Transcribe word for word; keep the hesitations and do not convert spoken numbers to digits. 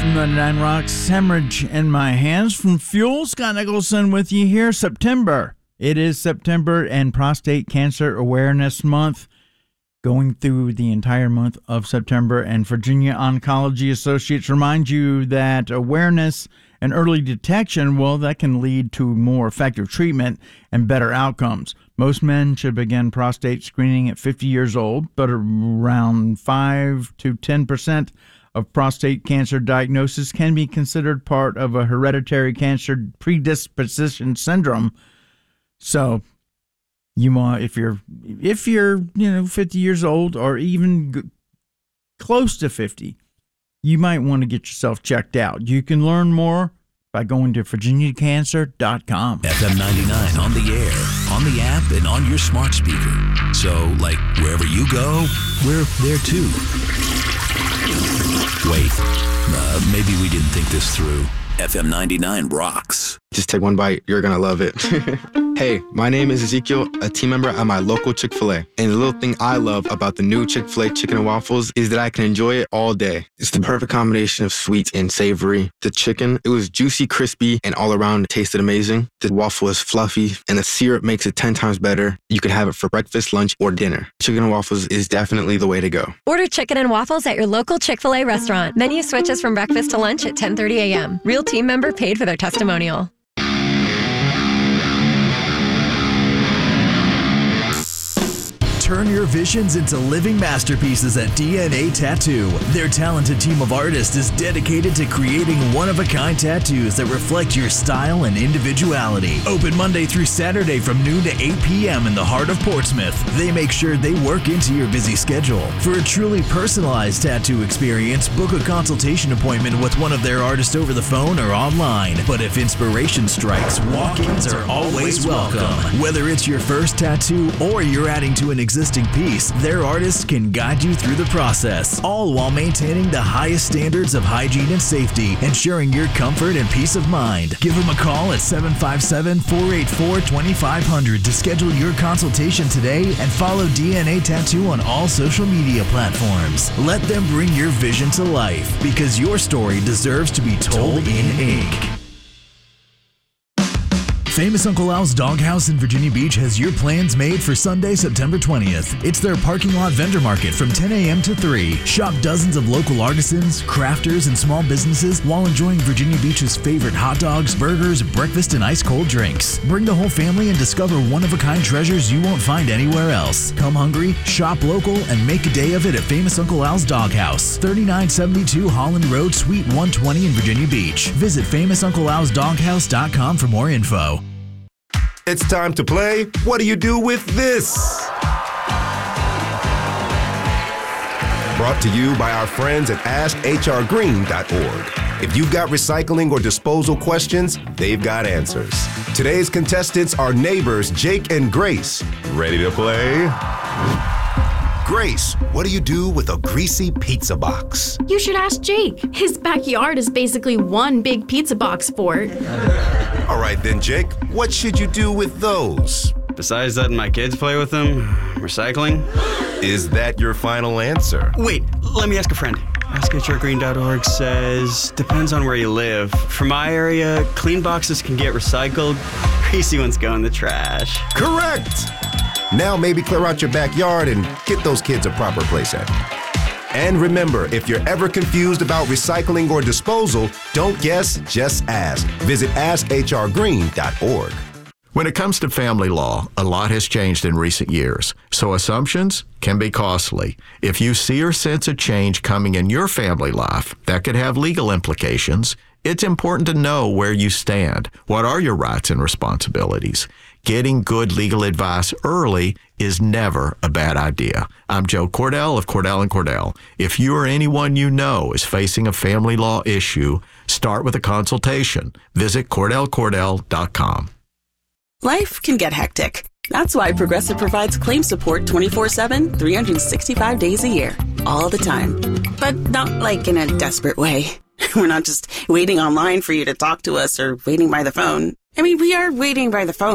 F M ninety-nine Rocks, Hemorrhage in My Hands from Fuel. Scott Nicholson with you here. September. It is September and Prostate Cancer Awareness Month, going through the entire month of September. And Virginia Oncology Associates remind you that awareness and early detection, well, that can lead to more effective treatment and better outcomes. Most men should begin prostate screening at fifty years old, but around five to ten percent of prostate cancer diagnosis can be considered part of a hereditary cancer predisposition syndrome. So, you want if you're if you're you know fifty years old or even g- close to fifty, you might want to get yourself checked out. You can learn more by going to virginia cancer dot com. F M ninety-nine on the air, on the app, and on your smart speaker. So, like, wherever you go, we're there too. Wait, uh, maybe we didn't think this through. F M ninety-nine rocks. Just take one bite. You're going to love it. Hey, my name is Ezekiel, a team member at my local Chick-fil-A. And the little thing I love about the new Chick-fil-A chicken and waffles is that I can enjoy it all day. It's the perfect combination of sweet and savory. The chicken, it was juicy, crispy, and all around it tasted amazing. The waffle is fluffy, and the syrup makes it ten times better. You can have it for breakfast, lunch, or dinner. Chicken and waffles is definitely the way to go. Order chicken and waffles at your local Chick-fil-A restaurant. Menu switches from breakfast to lunch at ten thirty a.m. Real team member paid for their testimonial. Turn your visions into living masterpieces at D N A Tattoo. Their talented team of artists is dedicated to creating one-of-a-kind tattoos that reflect your style and individuality. Open Monday through Saturday from noon to eight p.m. in the heart of Portsmouth. They make sure they work into your busy schedule. For a truly personalized tattoo experience, book a consultation appointment with one of their artists over the phone or online. But if inspiration strikes, walk-ins are always welcome. Whether it's your first tattoo or you're adding to an existing piece, their artists can guide you through the process, all while maintaining the highest standards of hygiene and safety, ensuring your comfort and peace of mind. Give them a call at seven five seven, four eight four, two five zero zero to schedule your consultation today and follow D N A Tattoo on all social media platforms. Let them bring your vision to life, because your story deserves to be told in ink. Famous Uncle Al's Doghouse in Virginia Beach has your plans made for Sunday, September twentieth. It's their parking lot vendor market from ten a.m. to three. Shop dozens of local artisans, crafters, and small businesses while enjoying Virginia Beach's favorite hot dogs, burgers, breakfast, and ice-cold drinks. Bring the whole family and discover one-of-a-kind treasures you won't find anywhere else. Come hungry, shop local, and make a day of it at Famous Uncle Al's Doghouse, thirty-nine seventy-two Holland Road, Suite one twenty in Virginia Beach. Visit famous uncle al's doghouse dot com for more info. It's time to play What Do You Do With This? Brought to you by our friends at ask h r green dot org. If you've got recycling or disposal questions, they've got answers. Today's contestants are neighbors Jake and Grace. Ready to play? Grace, what do you do with a greasy pizza box? You should ask Jake. His backyard is basically one big pizza box fort. All right then, Jake, what should you do with those? Besides letting my kids play with them, recycling. Is that your final answer? Wait, let me ask a friend. ask h r green dot org says, depends on where you live. For my area, clean boxes can get recycled. Greasy ones go in the trash. Correct! Now maybe clear out your backyard and get those kids a proper playset. And remember, if you're ever confused about recycling or disposal, don't guess, just ask. Visit ask h r green dot org. When it comes to family law, a lot has changed in recent years, so assumptions can be costly. If you see or sense a change coming in your family life that could have legal implications, it's important to know where you stand. What are your rights and responsibilities? Getting good legal advice early is never a bad idea. I'm Joe Cordell of Cordell and Cordell. If you or anyone you know is facing a family law issue, start with a consultation. Visit cordell cordell dot com. Life can get hectic. That's why Progressive provides claim support twenty-four seven, three hundred sixty-five days a year, all the time. But not like in a desperate way. We're not just waiting online for you to talk to us or waiting by the phone. I mean, we are waiting by the phone.